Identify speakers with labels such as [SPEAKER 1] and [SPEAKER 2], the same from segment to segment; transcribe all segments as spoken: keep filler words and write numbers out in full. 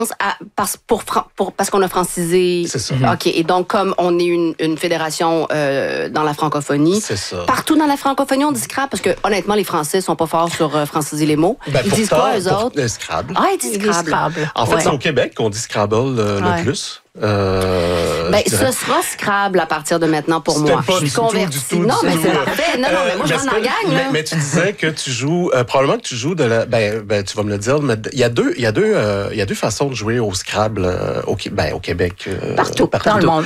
[SPEAKER 1] À, parce, pour, pour, parce qu'on a francisé.
[SPEAKER 2] C'est ça.
[SPEAKER 1] OK. Et donc, comme on est une, une fédération euh, dans la francophonie,
[SPEAKER 2] c'est ça.
[SPEAKER 1] Partout dans la francophonie, on dit Scrabble, parce que honnêtement, les Français sont pas forts sur euh, franciser les mots.
[SPEAKER 2] Ben,
[SPEAKER 1] ils
[SPEAKER 2] pourtant,
[SPEAKER 1] disent quoi, eux
[SPEAKER 2] pour,
[SPEAKER 1] autres?
[SPEAKER 2] Le Scrabble.
[SPEAKER 1] Ah, ils disent Scrabble. Scrabble.
[SPEAKER 2] En fait,
[SPEAKER 1] ouais.
[SPEAKER 2] c'est au Québec qu'on dit Scrabble euh,
[SPEAKER 1] ouais.
[SPEAKER 2] le plus. Euh,
[SPEAKER 1] ben, ce sera Scrabble à partir de maintenant pour
[SPEAKER 2] C'était
[SPEAKER 1] moi.
[SPEAKER 2] Pas
[SPEAKER 1] je suis convertie. Non, mais c'est parfait. Non, non, mais moi, je rentre dans la gang.
[SPEAKER 2] Mais, mais tu disais que tu joues, euh, probablement que tu joues de la. Ben, ben, tu vas me le dire, mais il y a deux, il y a deux, euh, il y a deux façons de jouer au Scrabble euh, au, ben, au Québec. Euh,
[SPEAKER 3] partout, partout, dans le monde.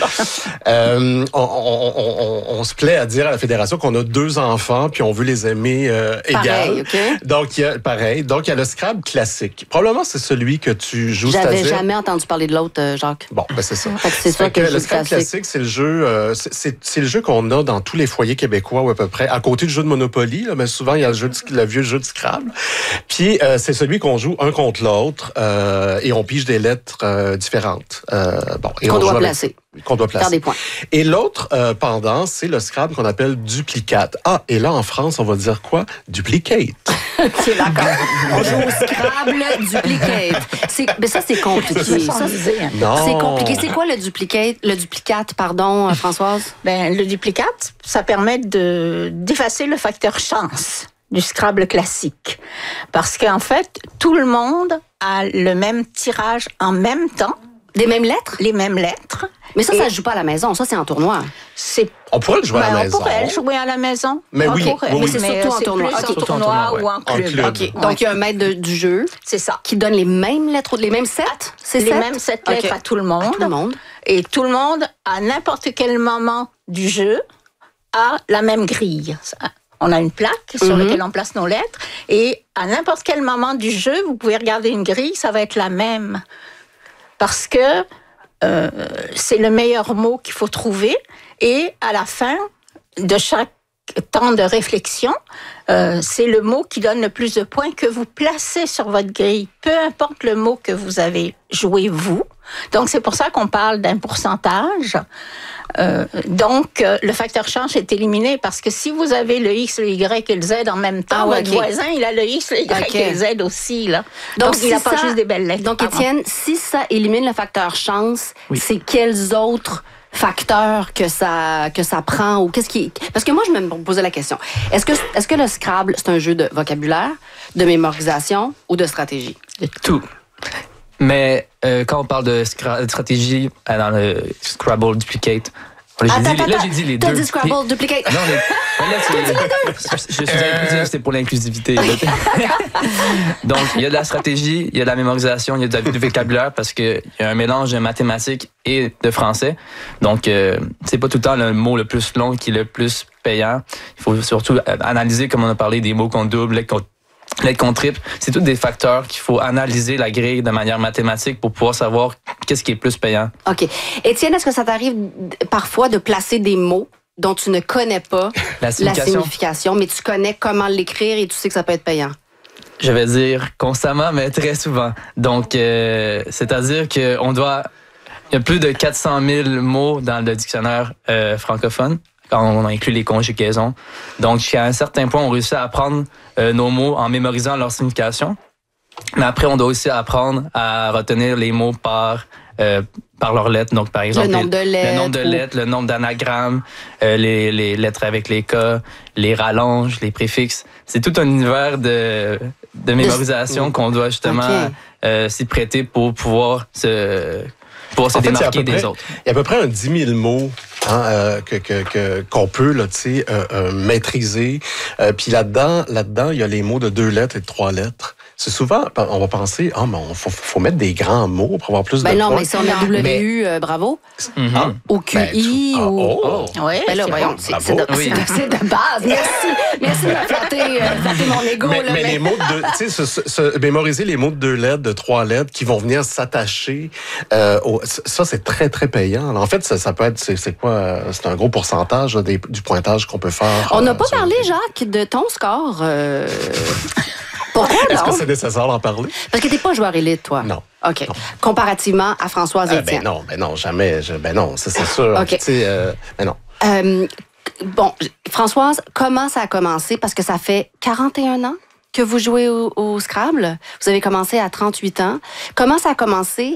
[SPEAKER 2] euh, on, on, on, on, on se plaît à dire à la fédération qu'on a deux enfants puis on veut les aimer euh,
[SPEAKER 1] pareil,
[SPEAKER 2] égal.
[SPEAKER 1] Okay.
[SPEAKER 2] Donc, il y a, pareil. Donc, il y a le Scrabble classique. Probablement, c'est celui que tu joues.
[SPEAKER 1] J'avais
[SPEAKER 2] c'est-à-dire...
[SPEAKER 1] jamais entendu parler de l'autre, euh, Jacques.
[SPEAKER 2] Bon, ben c'est ça.
[SPEAKER 1] C'est ça que,
[SPEAKER 2] que
[SPEAKER 1] le,
[SPEAKER 2] le Scrabble classique, classique c'est le jeu, euh, c'est, c'est le jeu qu'on a dans tous les foyers québécois ou à peu près. À côté du jeu de Monopoly, là, mais souvent il y a le jeu, de, le vieux jeu de Scrabble. Puis euh, c'est celui qu'on joue un contre l'autre euh, et on pige des lettres euh, différentes. Euh, bon, et
[SPEAKER 1] qu'on
[SPEAKER 2] on
[SPEAKER 1] doit
[SPEAKER 2] joue
[SPEAKER 1] placer.
[SPEAKER 2] Avec... Qu'on doit placer.
[SPEAKER 1] Faire des points.
[SPEAKER 2] Et l'autre euh, pendant, c'est le Scrabble qu'on appelle duplicate. Ah, et là en France, on va dire quoi? Duplicate.
[SPEAKER 1] C'est d'accord. On joue au Scrabble duplicate. C'est, mais ça, c'est compliqué.
[SPEAKER 3] C'est,
[SPEAKER 1] ça,
[SPEAKER 3] c'est,
[SPEAKER 2] non.
[SPEAKER 1] c'est compliqué. C'est quoi le duplicate? Le duplicate, pardon, Françoise?
[SPEAKER 3] Ben, le duplicate, ça permet de, d'effacer le facteur chance du Scrabble classique. Parce qu'en fait, tout le monde a le même tirage en même temps.
[SPEAKER 1] Des mêmes lettres?
[SPEAKER 3] Les mêmes lettres.
[SPEAKER 1] Mais ça, et ça ne joue pas à la maison. Ça, c'est en tournoi.
[SPEAKER 3] C'est...
[SPEAKER 2] On pourrait le jouer
[SPEAKER 3] ben,
[SPEAKER 2] à la maison.
[SPEAKER 3] On pourrait le jouer à la maison.
[SPEAKER 2] Mais oui,
[SPEAKER 3] pourrait,
[SPEAKER 2] oui,
[SPEAKER 1] mais c'est
[SPEAKER 3] mais
[SPEAKER 1] surtout
[SPEAKER 3] c'est
[SPEAKER 1] en tournoi.
[SPEAKER 3] Plus
[SPEAKER 1] okay.
[SPEAKER 3] en tournoi, tournoi ouais. ou en club.
[SPEAKER 2] En club.
[SPEAKER 1] Okay. Ouais. Donc, il y a un maître de, du jeu.
[SPEAKER 3] C'est ça.
[SPEAKER 1] Qui donne les mêmes lettres, les mêmes sept? C'est
[SPEAKER 3] les
[SPEAKER 1] sept?
[SPEAKER 3] mêmes sept lettres
[SPEAKER 1] okay.
[SPEAKER 3] à tout le monde.
[SPEAKER 1] À tout le monde.
[SPEAKER 3] Et tout le monde, à n'importe quel moment du jeu, a la même grille. On a une plaque sur mm-hmm. laquelle on place nos lettres. Et à n'importe quel moment du jeu, vous pouvez regarder une grille, ça va être la même. Parce que euh, c'est le meilleur mot qu'il faut trouver. Et à la fin de chaque temps de réflexion, euh, c'est le mot qui donne le plus de points que vous placez sur votre grille. Peu importe le mot que vous avez joué, vous. Donc, c'est pour ça qu'on parle d'un pourcentage. Euh, donc, euh, le facteur chance est éliminé parce que si vous avez le X, le Y et le Z en même temps, ah, ouais, votre okay. voisin, il a le X, le Y okay. et le Z aussi. Là. Donc, donc si il n'a pas juste des belles lettres.
[SPEAKER 1] Donc, Étienne, si ça élimine le facteur chance, oui. c'est quels autres facteurs que ça, que ça prend ou qu'est-ce qui... Parce que moi, je me posais la question. Est-ce que, est-ce que le Scrabble, c'est un jeu de vocabulaire, de mémorisation ou de stratégie?
[SPEAKER 4] De tout. Mais euh, quand on parle de, scra- de stratégie euh, dans le Scrabble Duplicate, là, j'ai,
[SPEAKER 1] attends,
[SPEAKER 4] dit, là, j'ai dit les
[SPEAKER 1] t'as
[SPEAKER 4] deux.
[SPEAKER 1] dit Scrabble
[SPEAKER 4] les...
[SPEAKER 1] Duplicate.
[SPEAKER 4] Non, mais, là, c'est, je, je suis inclusif, c'est pour l'inclusivité. Donc, il y a de la stratégie, il y a de la mémorisation, il y a du vocabulaire parce qu'il y a un mélange de mathématiques et de français. Donc, euh, c'est pas tout le temps le mot le plus long qui est le plus payant. Il faut surtout analyser, comme on a parlé, des mots qu'on double, qu'on lettres qu'on triple, c'est tous des facteurs qu'il faut analyser la grille de manière mathématique pour pouvoir savoir qu'est-ce qui est plus payant.
[SPEAKER 1] OK. Étienne, est-ce que ça t'arrive parfois de placer des mots dont tu ne connais pas
[SPEAKER 4] la signification,
[SPEAKER 1] la signification mais tu connais comment l'écrire et tu sais que ça peut être payant?
[SPEAKER 4] Je vais dire constamment, mais très souvent. Donc, euh, c'est-à-dire qu'on doit... Il y a plus de quatre cent mille mots dans le dictionnaire euh, francophone, quand on inclut les conjugaisons. Donc, jusqu'à un certain point, on réussit à apprendre euh, nos mots en mémorisant leur signification. Mais après, on doit aussi apprendre à retenir les mots par, euh, par leurs lettres. Donc, par exemple,
[SPEAKER 1] le nombre de lettres,
[SPEAKER 4] le nombre, de lettres, ou... le nombre d'anagrammes, euh, les, les lettres avec les cas, les rallonges, les préfixes. C'est tout un univers de, de mémorisation de... qu'on doit justement okay. euh, s'y prêter pour pouvoir se... pour se en démarquer fait, des
[SPEAKER 2] près,
[SPEAKER 4] autres.
[SPEAKER 2] Il y a à peu près un dix mille mots hein, euh, que, que, que, qu'on peut là, euh, euh, maîtriser. Euh, puis là-dedans, là-dedans, il y a les mots de deux lettres et de trois lettres. C'est souvent, on va penser, ah, mais il faut, faut mettre des grands mots pour avoir plus
[SPEAKER 1] ben
[SPEAKER 2] de
[SPEAKER 1] non,
[SPEAKER 2] points.
[SPEAKER 1] mais si on a W U, mais... euh, bravo.
[SPEAKER 4] Mm-hmm.
[SPEAKER 2] Ah,
[SPEAKER 1] ou Q I,
[SPEAKER 2] ben,
[SPEAKER 1] ou...
[SPEAKER 2] Oh, oh.
[SPEAKER 3] Oui,
[SPEAKER 1] ben là, voyons, c'est, c'est, de, oui. c'est, de, c'est de base. Merci. Merci de me flatter, euh, flatter mon ego.
[SPEAKER 2] Mais,
[SPEAKER 1] là,
[SPEAKER 2] mais,
[SPEAKER 1] mais
[SPEAKER 2] les mots de, tu sais, se, se, se, mémoriser les mots de deux lettres, de trois lettres, qui vont venir s'attacher, euh, au, ça, c'est très, très payant. En fait, ça, ça peut être, c'est, c'est quoi, c'est un gros pourcentage là, des, du pointage qu'on peut faire.
[SPEAKER 1] On n'a
[SPEAKER 2] euh,
[SPEAKER 1] pas parlé, Jacques, de ton score. Euh... Pourquoi
[SPEAKER 2] Est-ce
[SPEAKER 1] non?
[SPEAKER 2] que c'est nécessaire d'en parler?
[SPEAKER 1] Parce que t'es pas joueur élite, toi.
[SPEAKER 2] Non.
[SPEAKER 1] OK.
[SPEAKER 2] Non.
[SPEAKER 1] Comparativement à Françoise et
[SPEAKER 2] euh,
[SPEAKER 1] Étienne.
[SPEAKER 2] Ben non, ben non, jamais. Je, ben non, ça, c'est sûr.
[SPEAKER 1] OK.
[SPEAKER 2] Euh, ben non.
[SPEAKER 1] Euh, bon, Françoise, comment ça a commencé? Parce que ça fait quarante et un ans que vous jouez au, au Scrabble. Vous avez commencé à trente-huit ans. Comment ça a commencé?